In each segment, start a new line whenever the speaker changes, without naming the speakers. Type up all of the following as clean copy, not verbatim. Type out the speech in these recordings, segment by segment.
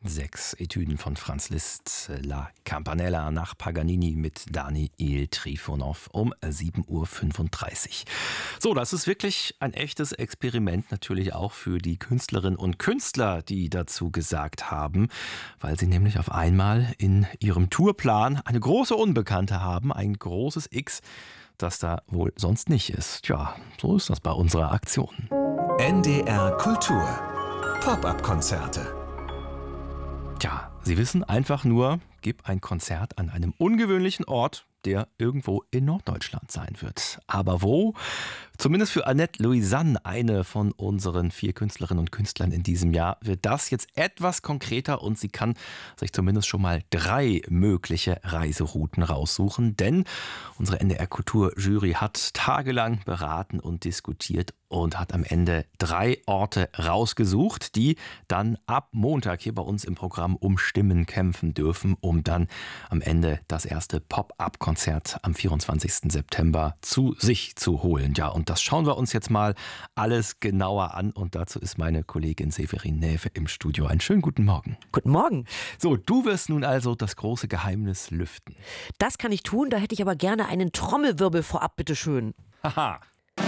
6 Etüden von Franz Liszt, La Campanella nach Paganini mit Daniil Trifonov um 7:35 Uhr. So, das ist wirklich ein echtes Experiment, natürlich auch für die Künstlerinnen und Künstler, die dazu gesagt haben, weil sie nämlich auf einmal in ihrem Tourplan eine große Unbekannte haben, ein großes X, das da wohl sonst nicht ist. Tja, so ist das bei unserer Aktion.
NDR Kultur. Pop-up-Konzerte.
Tja, Sie wissen einfach nur, gib ein Konzert an einem ungewöhnlichen Ort, der irgendwo in Norddeutschland sein wird. Aber wo? Zumindest für Annette Louisanne, eine von unseren 4 Künstlerinnen und Künstlern in diesem Jahr, wird das jetzt etwas konkreter und sie kann sich zumindest schon mal 3 mögliche Reiserouten raussuchen, denn unsere NDR Kultur Jury hat tagelang beraten und diskutiert und hat am Ende 3 Orte rausgesucht, die dann ab Montag hier bei uns im Programm um Stimmen kämpfen dürfen, um dann am Ende das erste Pop-up-Konzert am 24. September zu sich zu holen. Ja, und das schauen wir uns jetzt mal alles genauer an und dazu ist meine Kollegin Severin Näwe im Studio. Einen schönen guten Morgen.
Guten Morgen.
So, du wirst nun also das große Geheimnis lüften.
Das kann ich tun, da hätte ich aber gerne einen Trommelwirbel vorab, bitteschön.
Haha.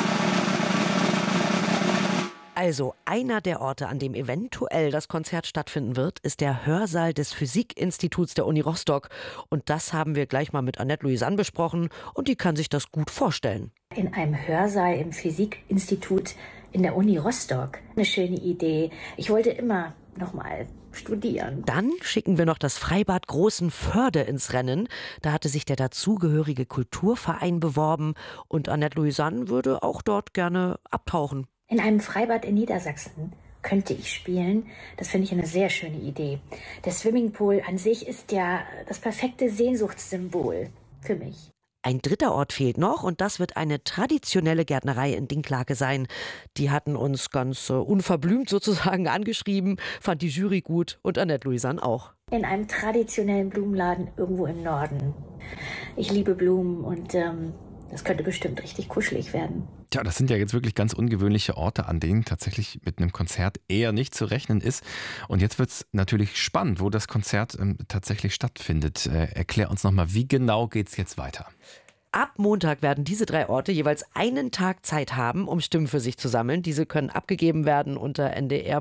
Also, einer der Orte, an dem eventuell das Konzert stattfinden wird, ist der Hörsaal des Physikinstituts der Uni Rostock. Und das haben wir gleich mal mit Annette Louisanne besprochen und die kann sich das gut vorstellen.
In einem Hörsaal im Physikinstitut in der Uni Rostock. Eine schöne Idee. Ich wollte immer noch mal studieren.
Dann schicken wir noch das Freibad Großenförde ins Rennen. Da hatte sich der dazugehörige Kulturverein beworben und Annette Louisanne würde auch dort gerne abtauchen.
In einem Freibad in Niedersachsen könnte ich spielen. Das finde ich eine sehr schöne Idee. Der Swimmingpool an sich ist ja das perfekte Sehnsuchtssymbol für mich.
Ein dritter Ort fehlt noch und das wird eine traditionelle Gärtnerei in Dinklage sein. Die hatten uns ganz unverblümt sozusagen angeschrieben, fand die Jury gut und Annette Louisanne auch.
In einem traditionellen Blumenladen irgendwo im Norden. Ich liebe Blumen und das könnte bestimmt richtig kuschelig werden.
Tja, das sind ja jetzt wirklich ganz ungewöhnliche Orte, an denen tatsächlich mit einem Konzert eher nicht zu rechnen ist. Und jetzt wird es natürlich spannend, wo das Konzert tatsächlich stattfindet. Erklär uns nochmal, wie genau geht es jetzt weiter?
Ab Montag werden diese 3 Orte jeweils einen Tag Zeit haben, um Stimmen für sich zu sammeln. Diese können abgegeben werden unter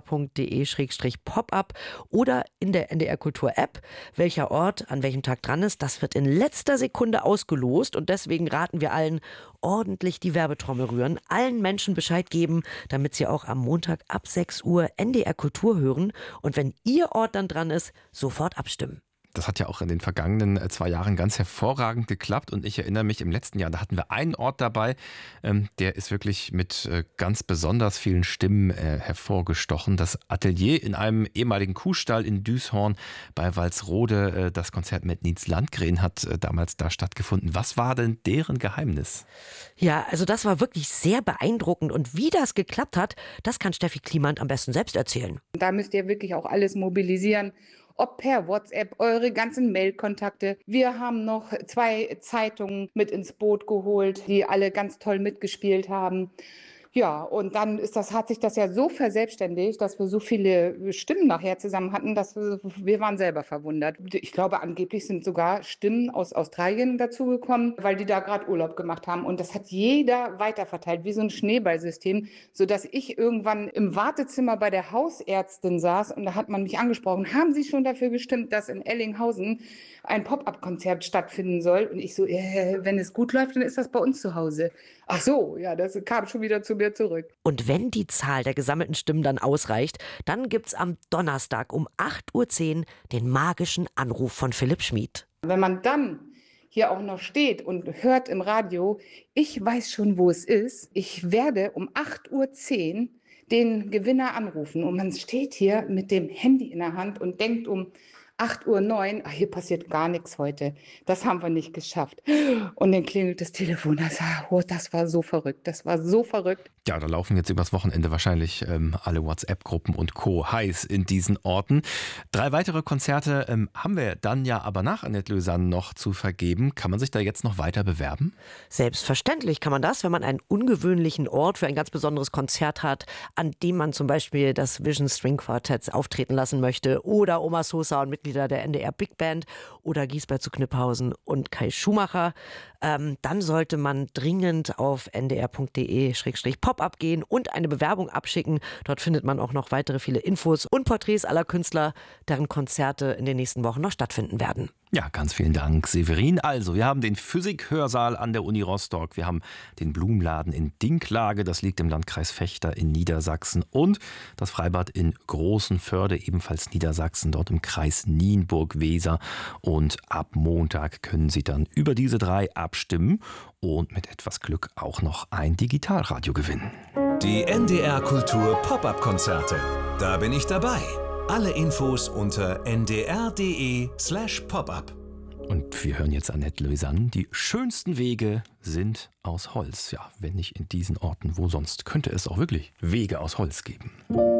ndr.de/popup oder in der NDR Kultur App. Welcher Ort an welchem Tag dran ist, das wird in letzter Sekunde ausgelost und deswegen raten wir allen, ordentlich die Werbetrommel rühren, allen Menschen Bescheid geben, damit sie auch am Montag ab 6 Uhr NDR Kultur hören und wenn ihr Ort dann dran ist, sofort abstimmen.
Das hat ja auch in den vergangenen 2 Jahren ganz hervorragend geklappt und ich erinnere mich, im letzten Jahr, da hatten wir einen Ort dabei, der ist wirklich mit ganz besonders vielen Stimmen hervorgestochen. Das Atelier in einem ehemaligen Kuhstall in Düshorn bei Walsrode, das Konzert mit Nils Landgren hat damals da stattgefunden. Was war denn deren Geheimnis?
Ja, also das war wirklich sehr beeindruckend und wie das geklappt hat, das kann Steffi Kliment am besten selbst erzählen.
Da müsst ihr wirklich auch alles mobilisieren. Ob per WhatsApp, eure ganzen Mailkontakte. Wir haben noch 2 Zeitungen mit ins Boot geholt, die alle ganz toll mitgespielt haben. Ja, und dann hat sich das ja so verselbstständigt, dass wir so viele Stimmen nachher zusammen hatten, dass wir waren selber verwundert. Ich glaube, angeblich sind sogar Stimmen aus Australien dazugekommen, weil die da gerade Urlaub gemacht haben. Und das hat jeder weiterverteilt, wie so ein Schneeballsystem, sodass ich irgendwann im Wartezimmer bei der Hausärztin saß und da hat man mich angesprochen, haben Sie schon dafür gestimmt, dass in Ellinghausen ein Pop-up-Konzert stattfinden soll? Und ich so, wenn es gut läuft, dann ist das bei uns zu Hause. Ach so, ja, das kam schon wieder zu mir zurück.
Und wenn die Zahl der gesammelten Stimmen dann ausreicht, dann gibt's am Donnerstag um 8:10 Uhr den magischen Anruf von Philipp Schmid.
Wenn man dann hier auch noch steht und hört im Radio, ich weiß schon, wo es ist, ich werde um 8:10 Uhr den Gewinner anrufen. Und man steht hier mit dem Handy in der Hand und denkt um 8:09 Uhr, hier passiert gar nichts heute. Das haben wir nicht geschafft. Und dann klingelt das Telefon. Das war so verrückt. Das war so verrückt.
Ja, da laufen jetzt übers Wochenende wahrscheinlich alle WhatsApp-Gruppen und Co. heiß in diesen Orten. 3 weitere Konzerte haben wir dann ja aber nach Annette Lausanne noch zu vergeben. Kann man sich da jetzt noch weiter bewerben?
Selbstverständlich kann man das, wenn man einen ungewöhnlichen Ort für ein ganz besonderes Konzert hat, an dem man zum Beispiel das Vision String Quartetts auftreten lassen möchte oder Oma Sosa und Mitglieder der NDR Big Band oder Giesbert zu Kniphausen und Kai Schumacher. Dann sollte man dringend auf ndr.de/pop-up gehen und eine Bewerbung abschicken. Dort findet man auch noch weitere viele Infos und Porträts aller Künstler, deren Konzerte in den nächsten Wochen noch stattfinden werden.
Ja, ganz vielen Dank, Severin. Also, wir haben den Physik-Hörsaal an der Uni Rostock, wir haben den Blumenladen in Dinklage, das liegt im Landkreis Vechta in Niedersachsen, und das Freibad in Großenförde, ebenfalls Niedersachsen, dort im Kreis Nienburg-Weser. Und ab Montag können Sie dann über diese 3 abstimmen und mit etwas Glück auch noch ein Digitalradio gewinnen.
Die NDR Kultur Pop-up-Konzerte. Da bin ich dabei. Alle Infos unter ndr.de/popup.
Und wir hören jetzt Annette Lausanne. Die schönsten Wege sind aus Holz. Ja, wenn nicht in diesen Orten, wo sonst, könnte es auch wirklich Wege aus Holz geben.